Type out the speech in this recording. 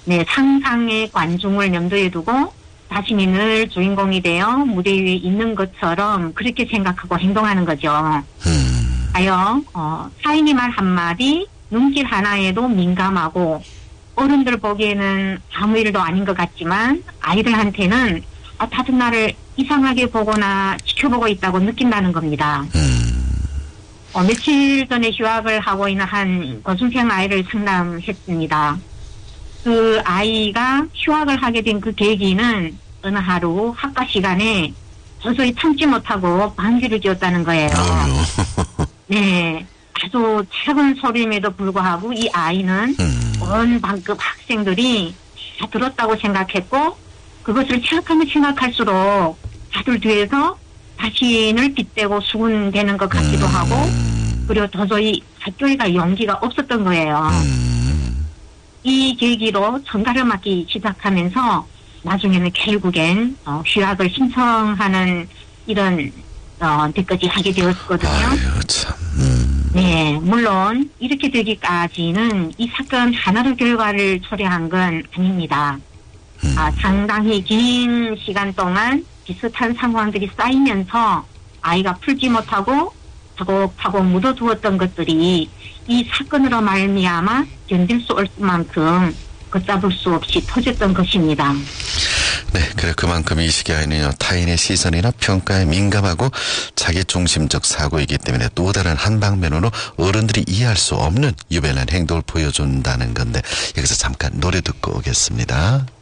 네, 상상의 관중을 염두에 두고 자신이 늘 주인공이 되어 무대 위에 있는 것처럼 그렇게 생각하고 행동하는 거죠. 하여 사인이 말 한마디, 눈길 하나에도 민감하고 어른들 보기에는 아무 일도 아닌 것 같지만 아이들한테는 다들 나를 이상하게 보거나 지켜보고 있다고 느낀다는 겁니다. 며칠 전에 휴학을 하고 있는 한 고등생 아이를 상담했습니다. 그 아이가 휴학을 하게 된 그 계기는 어느 하루 학과 시간에 도저히 참지 못하고 방귀를 뀌었다는 거예요. 네, 아주 작은 소리임에도 불구하고 이 아이는 온 반급 학생들이 다 들었다고 생각했고 그것을 생각하면 생각할수록 다들 뒤에서 자신을 빗대고 수군대는 것 같기도 하고 그리고 도저히 학교에 갈 용기가 없었던 거예요. 이 계기로 전가를 맡기 시작하면서 나중에는 결국엔 휴학을 신청하는 이런 데까지 하게 되었거든요. 아유, 참. 네, 물론 이렇게 되기까지는 이 사건 하나로 결과를 초래한 건 아닙니다. 상당히 긴 시간 동안 비슷한 상황들이 쌓이면서 아이가 풀지 못하고 차곡차곡 묻어두었던 것들이 이 사건으로 말미암아 견딜 수 없을 만큼 걷잡을 수 없이 터졌던 것입니다. 네, 그래 그만큼 이 시기 아이는요 타인의 시선이나 평가에 민감하고 자기중심적 사고이기 때문에 또 다른 한 방면으로 어른들이 이해할 수 없는 유별난 행동을 보여준다는 건데 여기서 잠깐 노래 듣고 오겠습니다.